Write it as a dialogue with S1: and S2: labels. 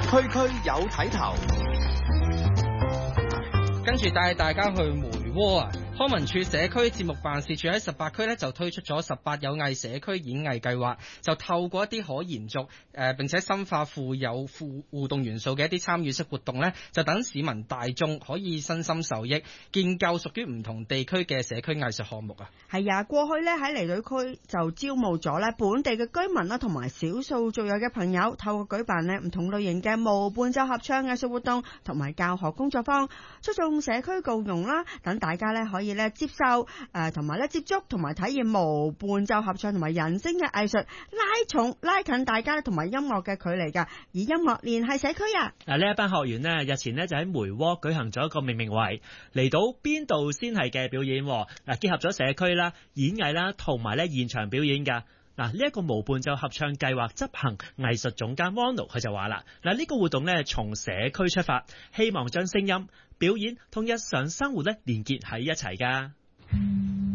S1: 區區有睇頭，
S2: 跟住帶大家去梅窩啊！康文署社區節目辦事處喺18區就推出咗18有藝社區演藝計劃，就透過一啲可延續並且深化富有互動元素嘅一啲參與式活動就等市民大眾可以身心受益，建構屬於唔同地區嘅社區藝術項目啊！
S3: 係啊，過去喺離島區就招募咗本地嘅居民啦，同埋少數族裔嘅朋友，透過舉辦唔同類型嘅無伴奏合唱藝術活動同埋教學工作坊，促進社區共融啦，等大家可以接受同埋接觸同埋體驗無伴奏合唱同埋人聲嘅藝術，拉近大家同埋音樂嘅距離㗎，以音樂聯繫社區啊！
S4: 呢一班學員日前就喺梅窩舉行咗一個命名為嚟到邊度先係嘅表演，結合咗社區啦、演藝啦同埋現場表演㗎。呢一個無伴奏合唱計劃執行藝術總監 Mono 佢就話啦，呢個活動從社區出發，希望將聲音、表演同日常生活連結喺一齊㗎。